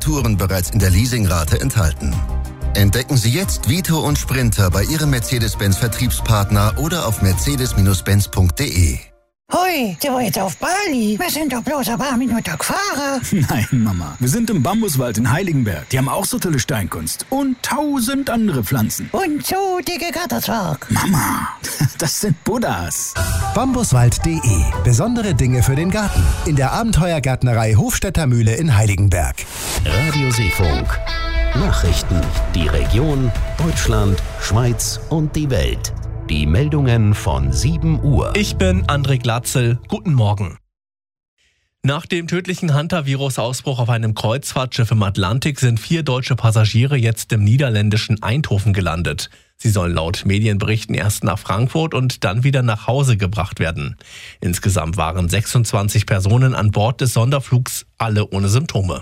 Reparaturen bereits in der Leasingrate enthalten. Entdecken Sie jetzt Vito und Sprinter bei Ihrem Mercedes-Benz-Vertriebspartner oder auf mercedes-benz.de. Hui, du jetzt auf Bali? Wir sind doch bloß ein paar Minuten gefahren. Nein, Mama, wir sind im Bambuswald in Heiligenberg. Die haben auch so tolle Steinkunst und 1000 andere Pflanzen. Und so dicke Gatterzwerg. Mama, das sind Buddhas. Bambuswald.de. Besondere Dinge für den Garten. In der Abenteuergärtnerei Hofstädter Mühle in Heiligenberg. Radio Seefunk. Nachrichten. Die Region, Deutschland, Schweiz und die Welt. Die Meldungen von 7 Uhr. Ich bin André Glatzel. Guten Morgen. Nach dem tödlichen Hantavirus-Ausbruch auf einem Kreuzfahrtschiff im Atlantik sind 4 deutsche Passagiere jetzt im niederländischen Eindhoven gelandet. Sie sollen laut Medienberichten erst nach Frankfurt und dann wieder nach Hause gebracht werden. Insgesamt waren 26 Personen an Bord des Sonderflugs, alle ohne Symptome.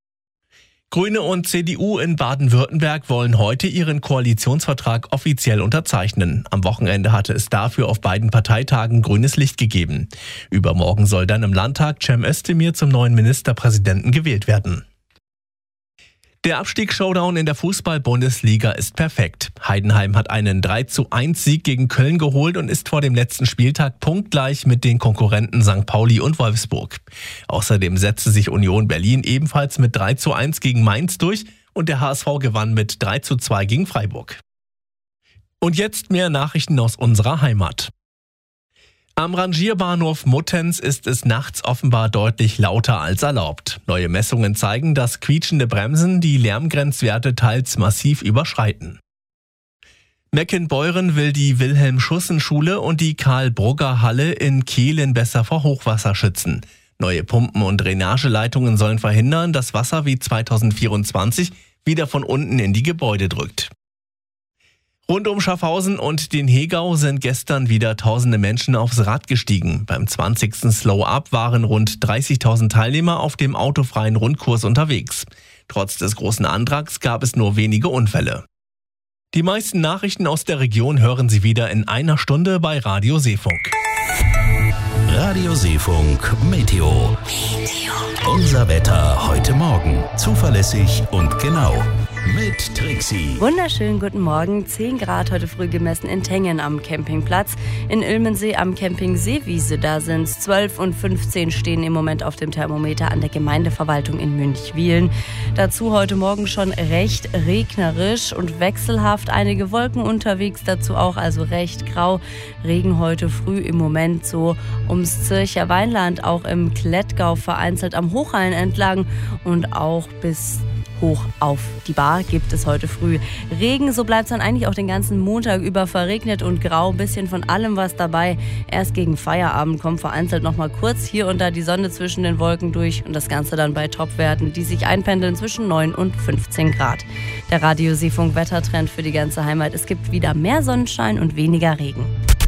Grüne und CDU in Baden-Württemberg wollen heute ihren Koalitionsvertrag offiziell unterzeichnen. Am Wochenende hatte es dafür auf beiden Parteitagen grünes Licht gegeben. Übermorgen soll dann im Landtag Cem Özdemir zum neuen Ministerpräsidenten gewählt werden. Der Abstiegsshowdown in der Fußball-Bundesliga ist perfekt. Heidenheim hat einen 3:1-Sieg gegen Köln geholt und ist vor dem letzten Spieltag punktgleich mit den Konkurrenten St. Pauli und Wolfsburg. Außerdem setzte sich Union Berlin ebenfalls mit 3:1 gegen Mainz durch und der HSV gewann mit 3:2 gegen Freiburg. Und jetzt mehr Nachrichten aus unserer Heimat. Am Rangierbahnhof Muttenz ist es nachts offenbar deutlich lauter als erlaubt. Neue Messungen zeigen, dass quietschende Bremsen die Lärmgrenzwerte teils massiv überschreiten. Meckenbeuren will die Wilhelm-Schussen-Schule und die Karl-Brugger-Halle in Kehlen besser vor Hochwasser schützen. Neue Pumpen und Drainageleitungen sollen verhindern, dass Wasser wie 2024 wieder von unten in die Gebäude drückt. Rund um Schaffhausen und den Hegau sind gestern wieder tausende Menschen aufs Rad gestiegen. Beim 20. Slow-Up waren rund 30.000 Teilnehmer auf dem autofreien Rundkurs unterwegs. Trotz des großen Andrangs gab es nur wenige Unfälle. Die meisten Nachrichten aus der Region hören Sie wieder in einer Stunde bei Radio Seefunk. Radio Seefunk Meteo. Unser Wetter heute Morgen. Zuverlässig und genau. Mit Trixie. Wunderschönen guten Morgen. 10 Grad heute früh gemessen in Tengen am Campingplatz. In Ilmensee am Camping Seewiese, da sind es 12 und 15 stehen im Moment auf dem Thermometer an der Gemeindeverwaltung in Münchwilen. Dazu heute Morgen schon recht regnerisch und wechselhaft. Einige Wolken unterwegs, dazu auch also recht grau. Regen heute früh im Moment so ums Zürcher Weinland, auch im Klettgau vereinzelt am Hochrhein entlang und auch bis hoch auf die Bar gibt es heute früh Regen. So bleibt es dann eigentlich auch den ganzen Montag über verregnet und grau. Ein bisschen von allem was dabei. Erst gegen Feierabend kommt vereinzelt noch mal kurz hier und da die Sonne zwischen den Wolken durch und das Ganze dann bei Topwerten, die sich einpendeln zwischen 9 und 15 Grad. Der Radio Seefunk Wettertrend für die ganze Heimat. Es gibt wieder mehr Sonnenschein und weniger Regen.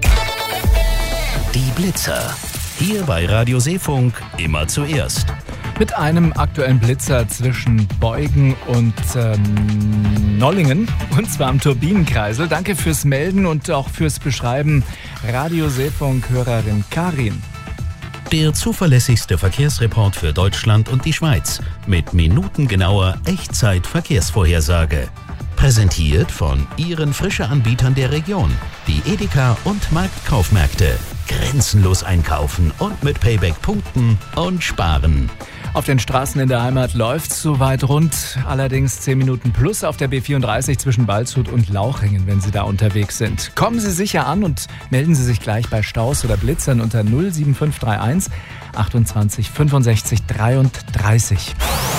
Die Blitzer. Hier bei Radio Seefunk immer zuerst. Mit einem aktuellen Blitzer zwischen Beugen und Nollingen, und zwar am Turbinenkreisel. Danke fürs Melden und auch fürs Beschreiben. Radio Seefunk-Hörerin Karin. Der zuverlässigste Verkehrsreport für Deutschland und die Schweiz mit minutengenauer Echtzeit-Verkehrsvorhersage. Präsentiert von Ihren Frische-Anbietern der Region, die Edeka und Marktkaufmärkte. Grenzenlos einkaufen und mit Payback punkten und sparen. Auf den Straßen in der Heimat läuft's soweit rund, allerdings 10 Minuten plus auf der B34 zwischen Waldshut und Lauchringen, wenn Sie da unterwegs sind. Kommen Sie sicher an und melden Sie sich gleich bei Staus oder Blitzern unter 07531 28 65 33.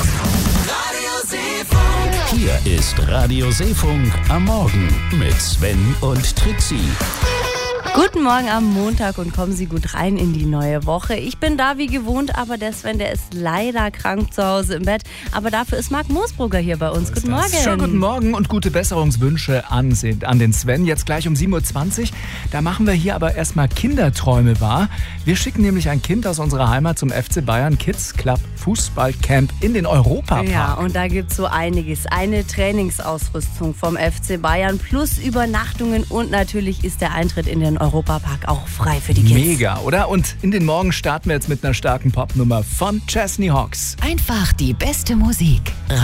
Hier ist Radio Seefunk am Morgen mit Sven und Trixie. Guten Morgen am Montag und kommen Sie gut rein in die neue Woche. Ich bin da wie gewohnt, aber der Sven, der ist leider krank zu Hause im Bett. Aber dafür ist Marc Moosbrugger hier bei uns. Guten Morgen. Schönen guten Morgen und gute Besserungswünsche an den Sven. Jetzt gleich um 7.20 Uhr. Da machen wir hier aber erstmal Kinderträume wahr. Wir schicken nämlich ein Kind aus unserer Heimat zum FC Bayern Kids Club Fußballcamp in den Europapark. Ja, und da gibt es so einiges. Eine Trainingsausrüstung vom FC Bayern plus Übernachtungen und natürlich ist der Eintritt in den Europapark auch frei für die Kids. Mega, oder? Und in den Morgen starten wir jetzt mit einer starken Popnummer von Chesney Hawks. Einfach die beste Musik.